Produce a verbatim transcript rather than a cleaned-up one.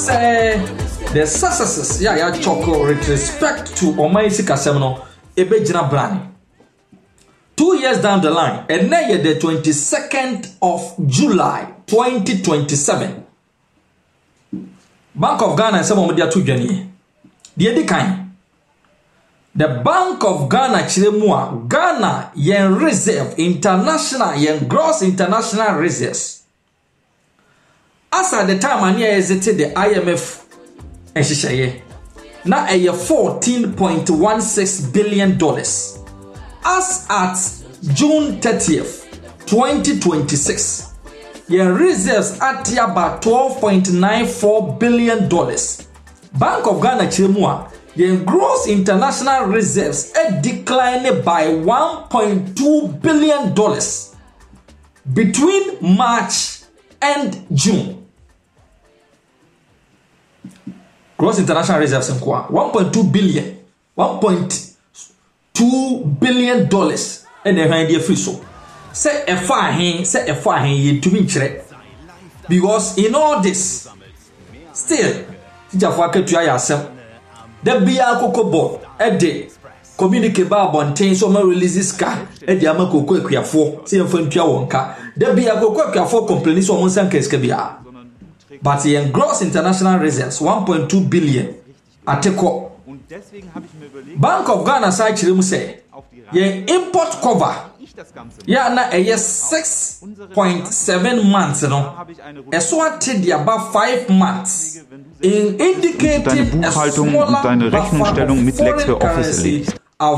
say the successes yeah yeah choco with respect to Omaisi Kasemno ebe jina brand. Two years down the line, and now the twenty-second of July twenty twenty-seven. Bank of Ghana and some of their two journey. The other kind. The Bank of Ghana Chiremua, Ghana yen reserve international yen gross international reserves. As at the time I visited the I M F and she now a fourteen point one six billion dollars. As at June thirtieth, twenty twenty-six, your reserves at about twelve point nine four billion dollars. Bank of Ghana Chiremua, your gross international reserves are declined by one point two billion dollars between March and June. Gross international reserves in Kwa one point two billion, one point two billion dollars and a hand free so. Say a fine, say a fine to me because in all this, still, Jafaka to yourself. The Bia Coco Board, a day, communicate about bontain so my releases car, a Yamako Quakia for, see a friend Piawonka. The Bia Coco for complaints on Monsan Kescabia. But he engrossed international reserves one point two billion at Teko. Bank of Ghana side Chirim say, ye import cover. Yeah, na a year six point seven months, no. A swatted about five months. In indicating deine Buchhaltung und deine Rechnungsstellung mit LexWare Office erledigt.